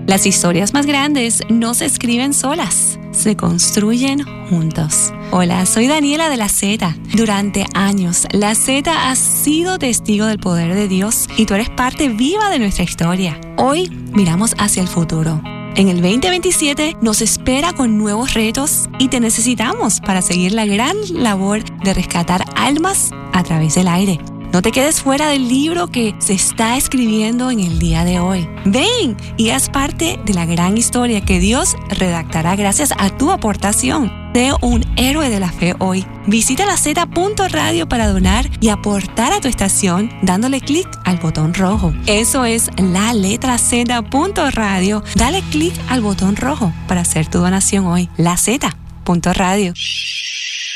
Las historias más grandes no se escriben solas, se construyen juntos. Hola, soy Daniela de La Z. Durante años, La Z ha sido testigo del poder de Dios y tú eres parte viva de nuestra historia. Hoy miramos hacia el futuro. En el 2027 nos espera con nuevos retos y te necesitamos para seguir la gran labor de rescatar almas a través del aire. No te quedes fuera del libro que se está escribiendo en el día de hoy. Ven y haz parte de la gran historia que Dios redactará gracias a tu aportación. Sé un héroe de la fe hoy. Visita LaZ.radio para donar y aportar a tu estación dándole clic al botón rojo. Eso es la letra Z.radio. Dale clic al botón rojo para hacer tu donación hoy. LaZ.radio.